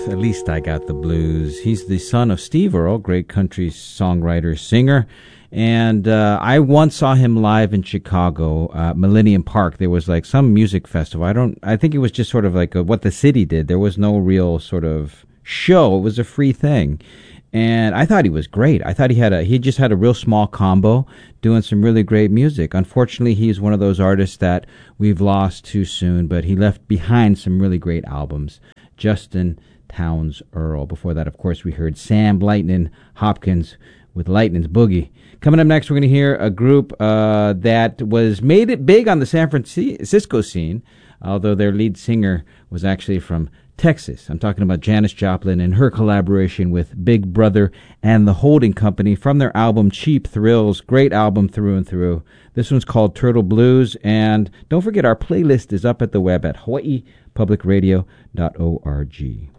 At Least I Got the Blues. He's the son of Steve Earle, great country songwriter, singer. And I once saw him live in Chicago, Millennium Park. There was like some music festival. I think it was just sort of like what the city did. There was no real sort of show. It was a free thing. And I thought he was great. I thought he just had a real small combo doing some really great music. Unfortunately, he's one of those artists that we've lost too soon, but he left behind some really great albums. Justin Townes Earle. Before that, of course, we heard Sam Lightnin' Hopkins with Lightnin's Boogie. Coming up next, we're going to hear a group that made it big on the San Francisco scene, although their lead singer was actually from Texas. I'm talking about Janis Joplin and her collaboration with Big Brother and the Holding Company from their album Cheap Thrills. Great album through and through. This one's called Turtle Blues, and don't forget our playlist is up at the web at hawaiipublicradio.org.